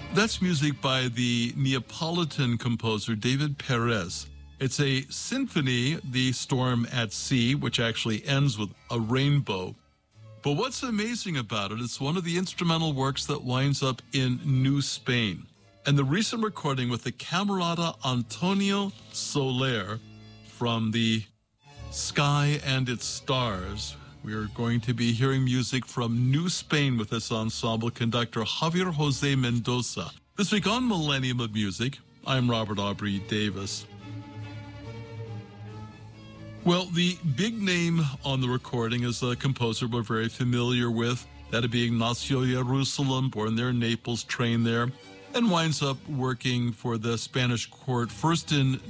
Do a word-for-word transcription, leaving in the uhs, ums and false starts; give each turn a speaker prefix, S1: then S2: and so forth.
S1: That's music by the Neapolitan composer David Perez. It's a symphony, The Storm at Sea, which actually ends with a rainbow. But what's amazing about it, it's one of the instrumental works that winds up in New Spain. And the recent recording with the Camerata Antonio Soler from the Sky and Its Stars. We are going to be hearing music from New Spain with this ensemble conductor Javier Jose Mendoza. This week on Millennium of Music, I'm Robert Aubrey Davis. Well, the big name on the recording is a composer we're very familiar with, that being Ignacio Jerusalem, born there in Naples, trained there, and winds up working for the Spanish court, first in